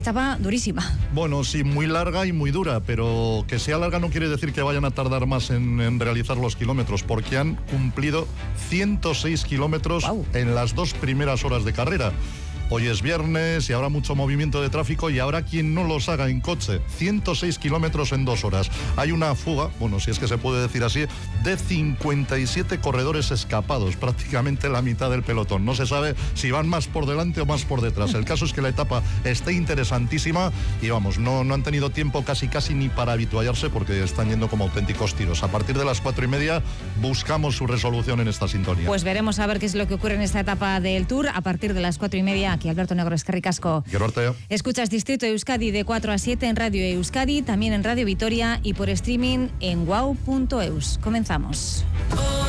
Estaba durísima. Bueno, sí, muy larga y muy dura, pero que sea larga no quiere decir que vayan a tardar más en realizar los kilómetros, porque han cumplido 106 kilómetros en las 2 primeras horas de carrera. Hoy es viernes y habrá mucho movimiento de tráfico y habrá quien no los haga en coche. 106 kilómetros en 2 horas. Hay una fuga, bueno, si es que se puede decir así, de 57 corredores escapados, prácticamente la mitad del pelotón. No se sabe si van más por delante o más por detrás. El caso es que la etapa está interesantísima y vamos, no han tenido tiempo casi ni para habituallarse porque están yendo como auténticos tiros. A partir de las 4:30 buscamos su resolución en esta sintonía. Pues veremos a ver qué es lo que ocurre en esta etapa del Tour a partir de las 4:30. Aquí Alberto Negro, eskerrik asko. Escuchas Distrito Euskadi de 4 a 7 en Radio Euskadi, también en Radio Vitoria y por streaming en wow.eus. Comenzamos.